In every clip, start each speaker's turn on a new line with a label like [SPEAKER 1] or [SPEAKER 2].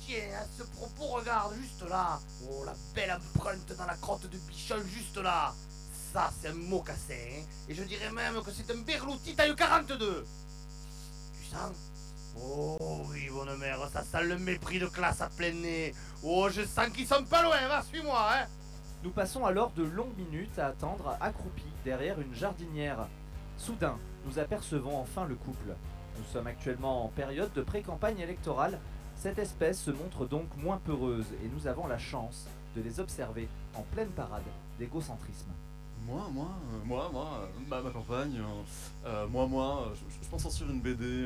[SPEAKER 1] tiens, à ce propos, regarde, juste là. Oh, la belle empreinte dans la crotte de bichon, juste là. Ça, c'est un mocassin, hein. Et je dirais même que c'est un berlouti taille 42. Tu sens? Oh oui, bonne mère, ça sent le mépris de classe à plein nez. Oh, je sens qu'ils sont pas loin, va, suis-moi, hein.
[SPEAKER 2] Nous passons alors de longues minutes à attendre accroupis derrière une jardinière. Soudain, nous apercevons enfin le couple. Nous sommes actuellement en période de pré-campagne électorale. Cette espèce se montre donc moins peureuse et nous avons la chance de les observer en pleine parade d'égocentrisme.
[SPEAKER 3] Ma campagne, je pense sortir une BD,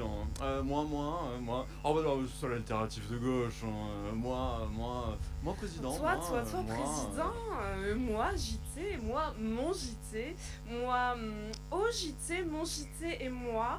[SPEAKER 3] oh bah non, c'est l'alternative de gauche, moi président.
[SPEAKER 4] Toi, président, moi JT, moi mon JT, moi au JT, mon JT et moi,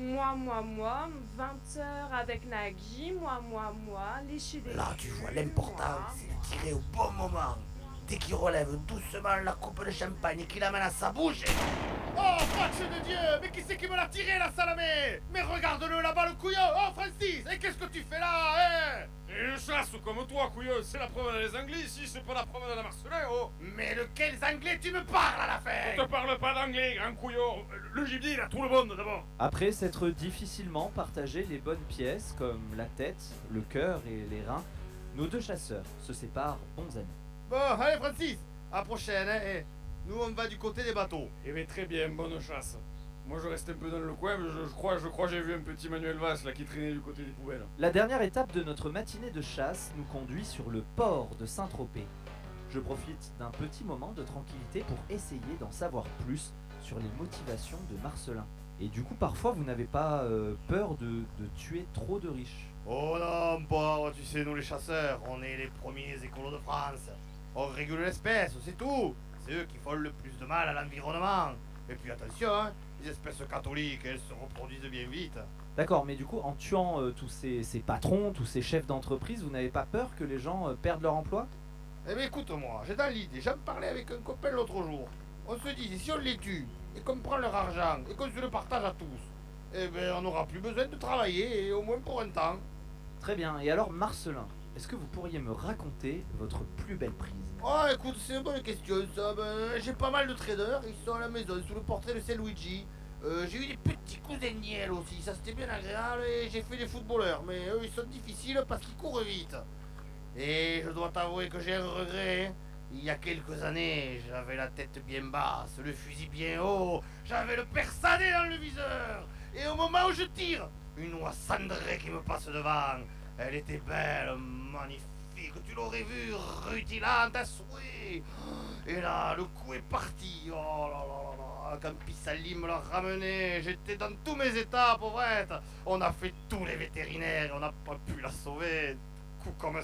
[SPEAKER 4] 20h avec Nagui, moi, lécher des...
[SPEAKER 1] Là, tu vois l'important, c'est de tirer au bon moment. Dès qu'il relève doucement la coupe de champagne et qu'il l'amène à sa bouche. Oh, patch de Dieu! Mais qui c'est qui me l'a tiré, la salamée? Mais regarde-le là-bas, le couillon! Oh, Francis! Et qu'est-ce que tu fais là, hein?
[SPEAKER 5] Et je chasse comme toi, couillon! C'est la preuve des Anglais ici, c'est pas la preuve de la Marcelin, oh!
[SPEAKER 1] Mais de quels Anglais tu me parles à la fin?
[SPEAKER 5] On te parle pas d'anglais, grand couillon! Le gibier, il a tout le monde d'abord!
[SPEAKER 2] Après s'être difficilement partagé les bonnes pièces comme la tête, le cœur et les reins, nos deux chasseurs se séparent bons amis.
[SPEAKER 1] Bon, allez Francis, à la prochaine, hein, et nous on va du côté des bateaux.
[SPEAKER 5] Eh bien très bien, bonne chasse. Moi je reste un peu dans le coin, mais je crois que j'ai vu un petit Manuel Valls là qui traînait du côté des poubelles.
[SPEAKER 2] La dernière étape de notre matinée de chasse nous conduit sur le port de Saint-Tropez. Je profite d'un petit moment de tranquillité pour essayer d'en savoir plus sur les motivations de Marcelin. Et du coup, parfois, vous n'avez pas peur de tuer trop de riches?
[SPEAKER 1] Oh non, pauvre, tu sais, nous les chasseurs, on est les premiers écolos de France. On régule l'espèce, c'est tout. C'est eux qui font le plus de mal à l'environnement. Et puis attention, hein, les espèces catholiques, elles se reproduisent bien vite.
[SPEAKER 2] D'accord, mais du coup, en tuant tous ces patrons, tous ces chefs d'entreprise, vous n'avez pas peur que les gens perdent leur emploi?
[SPEAKER 1] Eh bien écoute-moi, j'ai dans l'idée, j'en parlais avec un copain l'autre jour. On se dit, si on les tue, et qu'on prend leur argent, et qu'on se le partage à tous, eh bien on n'aura plus besoin de travailler, et au moins pour un temps.
[SPEAKER 2] Très bien, et alors Marcelin, est-ce que vous pourriez me raconter votre plus belle prise?
[SPEAKER 1] Oh écoute, c'est une bonne question ça. J'ai pas mal de traders, ils sont à la maison sous le portrait de Saint-Luigi. J'ai eu des petits cousins niels aussi, ça c'était bien agréable, et j'ai fait des footballeurs, mais eux ils sont difficiles parce qu'ils courent vite. Et je dois t'avouer que j'ai un regret, hein. Il y a quelques années, j'avais la tête bien basse, le fusil bien haut, j'avais le persané dans le viseur. Et au moment où je tire, une oie cendrée qui me passe devant. Elle était belle, magnifique, tu l'aurais vue, rutilante à souhait. Et là, le coup est parti. Oh là là là là, quand Pisali me l'a ramené, j'étais dans tous mes états, pauvrette. On a fait tous les vétérinaires, on n'a pas pu la sauver. Coup comme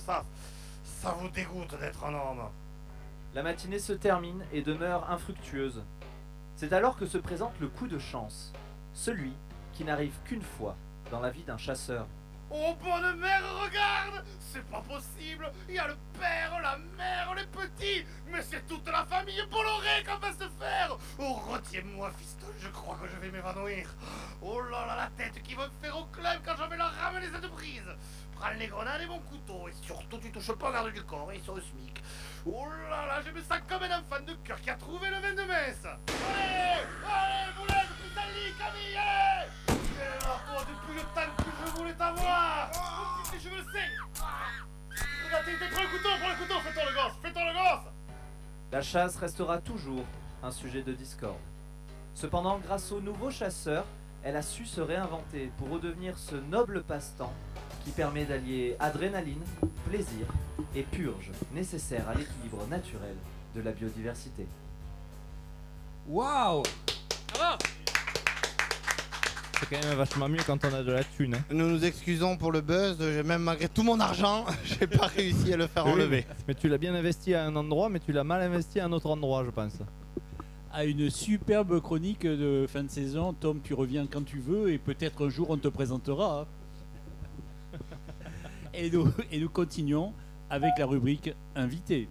[SPEAKER 1] ça vous dégoûte d'être un homme.
[SPEAKER 2] La matinée se termine et demeure infructueuse. C'est alors que se présente le coup de chance, celui qui n'arrive qu'une fois dans la vie d'un chasseur.
[SPEAKER 1] Oh bonne mère, regarde! C'est pas possible! Il y a le père, la mère, les petits! Mais c'est toute la famille Bolloré qu'on va se faire! Oh retiens-moi fiston, je crois que je vais m'évanouir! Oh là là, la tête qui va me faire au club quand je vais leur ramener cette prise! Prends les grenades et mon couteau, et surtout tu touches pas au garde du corps, ils sont au SMIC! Oh là là, je me sens comme un enfant de cœur qui a trouvé le vin de messe! Allez! Allez, Boulette, Pisali, Camille, allez! Et là, toi, depuis le temps que je voulais t'avoir! Oh, je me le sais! Regarde, prends le couteau, fais-toi le gosse!
[SPEAKER 2] La chasse restera toujours un sujet de discorde. Cependant, grâce au nouveau chasseur, elle a su se réinventer pour redevenir ce noble passe-temps qui permet d'allier adrénaline, plaisir et purge nécessaire à l'équilibre naturel de la biodiversité.
[SPEAKER 6] Waouh!
[SPEAKER 5] Ah
[SPEAKER 6] C'est quand même vachement mieux quand on a de la thune. Hein.
[SPEAKER 7] Nous nous excusons pour le buzz, même malgré tout mon argent, j'ai pas réussi à le faire enlever.
[SPEAKER 6] Mais tu l'as bien investi à un endroit, mais tu l'as mal investi à un autre endroit, je pense.
[SPEAKER 8] À une superbe chronique de fin de saison. Tom, tu reviens quand tu veux et peut-être un jour on te présentera. Et nous continuons avec la rubrique invité.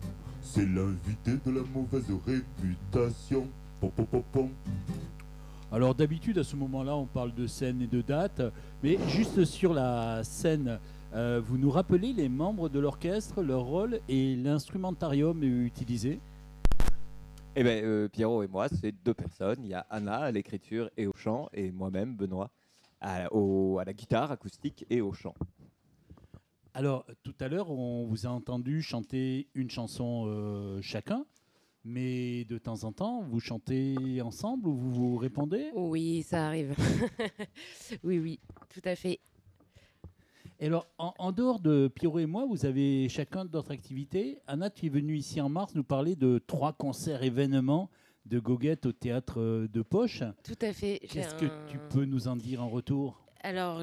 [SPEAKER 9] C'est l'invité de la mauvaise réputation. Pom, pom, pom, pom.
[SPEAKER 8] Alors d'habitude, à ce moment-là, on parle de scène et de date, mais juste sur la scène, vous nous rappelez les membres de l'orchestre, leur rôle et l'instrumentarium utilisé?
[SPEAKER 9] Eh bien, Pierrot et moi, c'est 2 personnes. Il y a Anna à l'écriture et au chant, et moi-même, Benoît, à la guitare acoustique et au chant.
[SPEAKER 8] Alors, tout à l'heure, on vous a entendu chanter une chanson chacun, mais de temps en temps, vous chantez ensemble ou vous vous répondez?
[SPEAKER 10] Oui, ça arrive. Oui, tout à fait.
[SPEAKER 8] Et alors, en dehors de Pierrot et moi, vous avez chacun d'autres activités. Anna, tu es venue ici en mars nous parler de 3 concerts événements de goguette au théâtre de Poche.
[SPEAKER 10] Tout à fait.
[SPEAKER 8] Qu'est-ce que tu peux nous en dire en retour?
[SPEAKER 10] Alors,